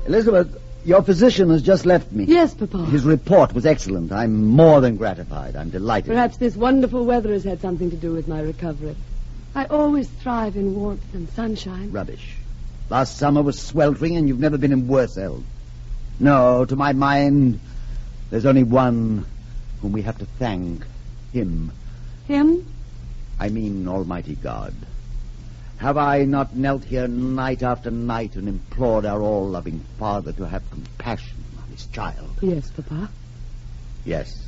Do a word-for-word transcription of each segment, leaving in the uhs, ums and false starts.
Elizabeth, your physician has just left me. Yes, Papa. His report was excellent. I'm more than gratified. I'm delighted. Perhaps this wonderful weather has had something to do with my recovery. I always thrive in warmth and sunshine. Rubbish. Last summer was sweltering, and you've never been in worse health. No, to my mind, there's only one whom we have to thank. Him. Him? I mean Almighty God. Have I not knelt here night after night and implored our all-loving Father to have compassion on his child? Yes, Papa. Yes.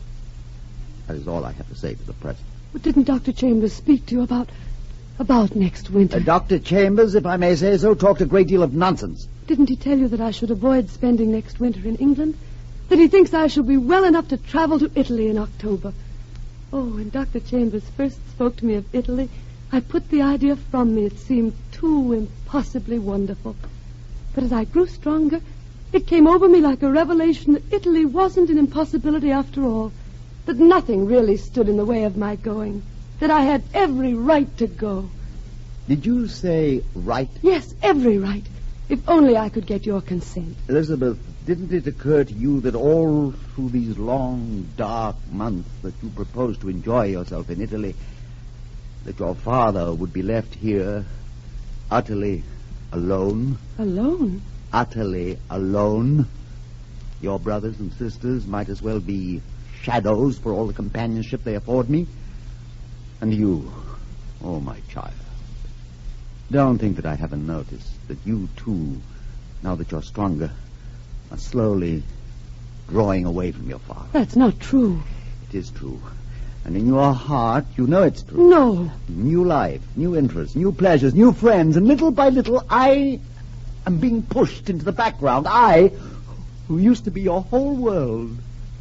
That is all I have to say for the present. But didn't Doctor Chambers speak to you about... about next winter? Uh, Doctor Chambers, if I may say so, talked a great deal of nonsense. Didn't he tell you that I should avoid spending next winter in England? That he thinks I shall be well enough to travel to Italy in October? Oh, when Doctor Chambers first spoke to me of Italy, I put the idea from me. It seemed too impossibly wonderful. But as I grew stronger, it came over me like a revelation that Italy wasn't an impossibility after all, that nothing really stood in the way of my going, that I had every right to go. Did you say right? Yes, every right, if only I could get your consent. Elizabeth, didn't it occur to you that all through these long, dark months that you proposed to enjoy yourself in Italy, that your father would be left here utterly alone? Alone? Utterly alone. Your brothers and sisters might as well be shadows for all the companionship they afford me. And you, oh, my child, don't think that I haven't noticed that you, too, now that you're stronger, are slowly drawing away from your father. That's not true. It is true. And in your heart, you know it's true. No. New life, new interests, new pleasures, new friends, and little by little, I am being pushed into the background. I, who used to be your whole world.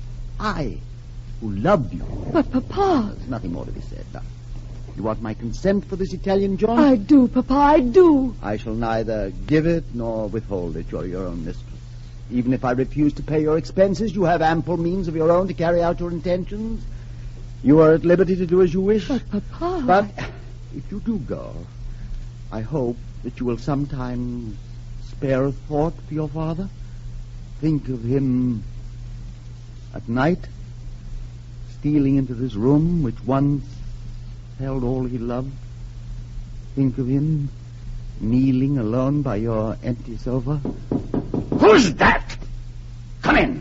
I, who loved you. But, Papa... There's nothing more to be said. Now, you want my consent for this Italian jaunt? I do, Papa, I do. I shall neither give it nor withhold it. You're your own mistress. Even if I refuse to pay your expenses, you have ample means of your own to carry out your intentions. You are at liberty to do as you wish. But, Papa... But if you do go, I hope that you will sometimes spare a thought for your father. Think of him at night, stealing into this room which once held all he loved. Think of him kneeling alone by your empty sofa. Who's that? Come in.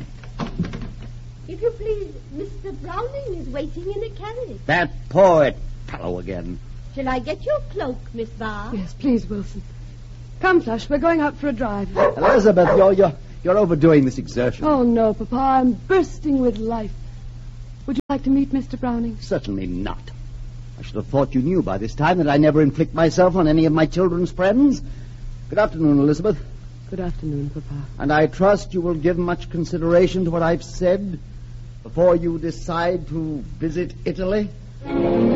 If you please, Mister Browning is waiting in a carriage. That poet fellow again. Shall I get your cloak, Miss Barr? Yes, please, Wilson. Come, Flush, we're going out for a drive. Elizabeth, you're, you're, you're overdoing this exertion. Oh, no, Papa, I'm bursting with life. Would you like to meet Mister Browning? Certainly not. I should have thought you knew by this time that I never inflict myself on any of my children's friends. Good afternoon, Elizabeth. Good afternoon, Papa. And I trust you will give much consideration to what I've said before you decide to visit Italy.